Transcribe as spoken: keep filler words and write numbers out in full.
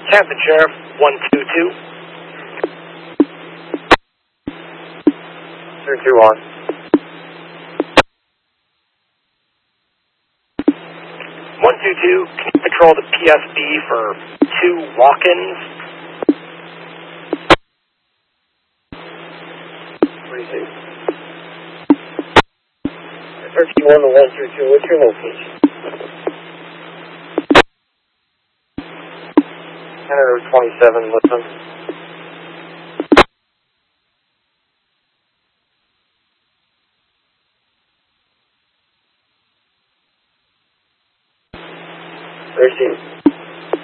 Hampton Sheriff, one two two. three two one. one two two, can you patrol the P S B for two walk-ins? three two. thirteen one to one two two, what's your location? Canada twenty-seven, listen. Receive.